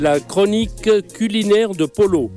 La chronique culinaire de Polo.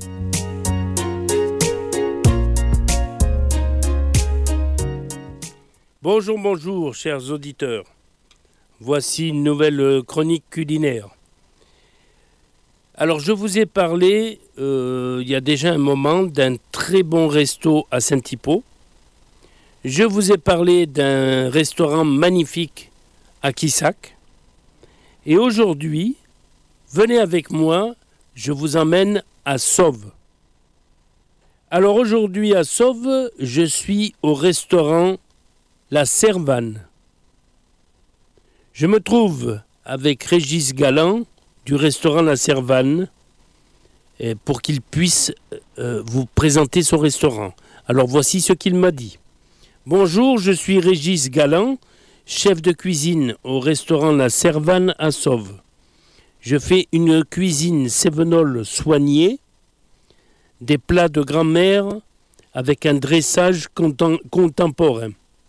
Bonjour, chers auditeurs. Voici une nouvelle chronique culinaire. Alors, je vous ai parlé, il y a déjà un moment, d'un très bon resto à Saint-Hippo. Je vous ai parlé d'un restaurant magnifique à Quissac. Et aujourd'hui, venez avec moi, je vous emmène à Sauve. Alors aujourd'hui à Sauve, je suis au restaurant La Servanne. Je me trouve avec Régis Galland du restaurant La Servanne pour qu'il puisse vous présenter son restaurant. Alors voici ce qu'il m'a dit. Bonjour, je suis Régis Galland, chef de cuisine au restaurant La Servanne à Sauve. Je fais une cuisine cévenole soignée, des plats de grand-mère avec un dressage contemporain.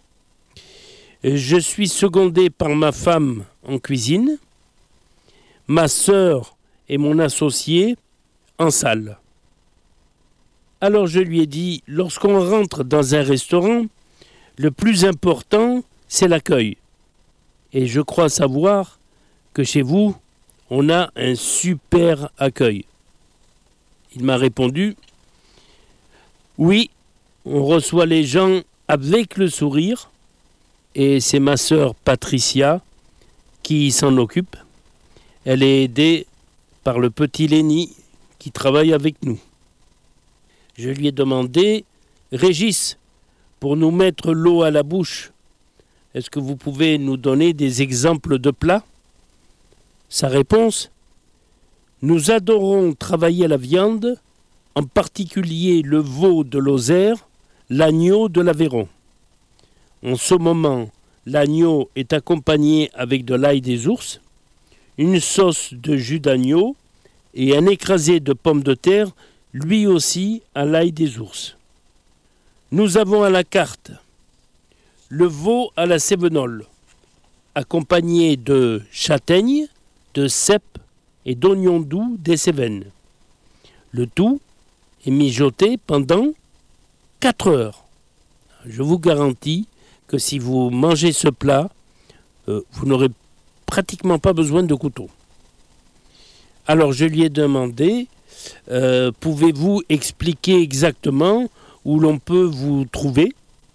Je suis secondé par ma femme en cuisine, ma sœur et mon associé en salle. Alors je lui ai dit, lorsqu'on rentre dans un restaurant, le plus important, c'est l'accueil. Et je crois savoir que chez vous, on a un super accueil. Il m'a répondu, oui, on reçoit les gens avec le sourire, et c'est ma sœur Patricia qui s'en occupe. Elle est aidée par le petit Lenny qui travaille avec nous. Je lui ai demandé, Régis, pour nous mettre l'eau à la bouche, est-ce que vous pouvez nous donner des exemples de plats ? Sa réponse, nous adorons travailler la viande, en particulier le veau de Lozère, l'agneau de l'Aveyron. En ce moment, l'agneau est accompagné avec de l'ail des ours, une sauce de jus d'agneau et un écrasé de pommes de terre, lui aussi à l'ail des ours. Nous avons à la carte le veau à la cévenole, accompagné de châtaignes, de cèpes et d'oignons doux des Cévennes. Le tout est mijoté pendant 4 heures. Je vous garantis que si vous mangez ce plat, vous n'aurez pratiquement pas besoin de couteau. Alors je lui ai demandé, pouvez-vous expliquer exactement où l'on peut vous trouver ?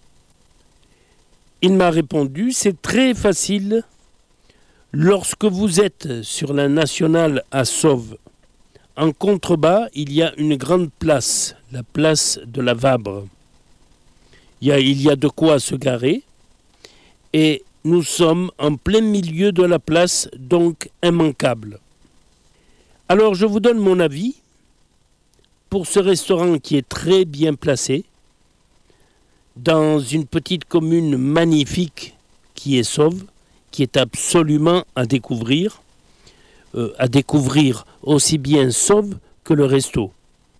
Il m'a répondu, c'est très facile. Lorsque vous êtes sur la nationale à Sauve, en contrebas, il y a une grande place, la place de la Vabre. Il y a de quoi se garer et nous sommes en plein milieu de la place, donc immanquable. Alors je vous donne mon avis pour ce restaurant qui est très bien placé dans une petite commune magnifique qui est Sauve, qui est absolument à découvrir aussi bien Sauve que le resto.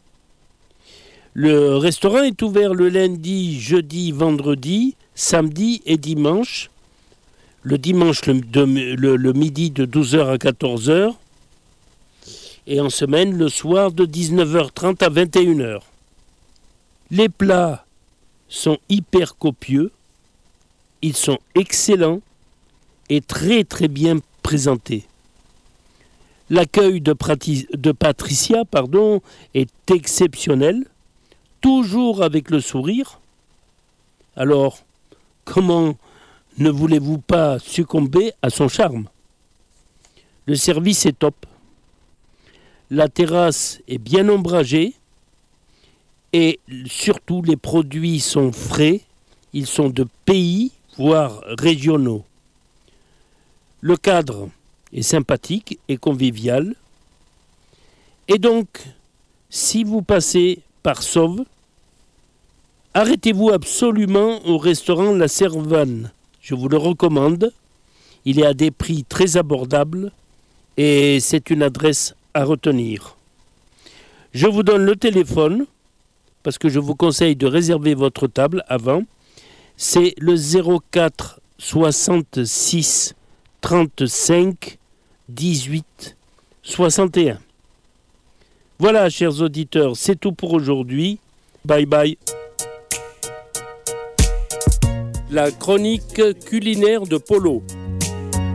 Le restaurant est ouvert le lundi, jeudi, vendredi, samedi et dimanche. Le dimanche le midi de 12h à 14h et en semaine le soir de 19h30 à 21h. Les plats sont hyper copieux, ils sont excellents et très très bien présentés. L'accueil de Patricia est exceptionnel, toujours avec le sourire. Alors, comment ne voulez-vous pas succomber à son charme ? Le service est top. La terrasse est bien ombragée et surtout les produits sont frais, ils sont de pays, voire régionaux. Le cadre est sympathique et convivial. Et donc, si vous passez par Sauve, arrêtez-vous absolument au restaurant La Servanne. Je vous le recommande. Il est à des prix très abordables et c'est une adresse à retenir. Je vous donne le téléphone parce que je vous conseille de réserver votre table avant. C'est le 04 66 35 18 61. Voilà, chers auditeurs, c'est tout pour aujourd'hui. Bye bye. La chronique culinaire de Polo.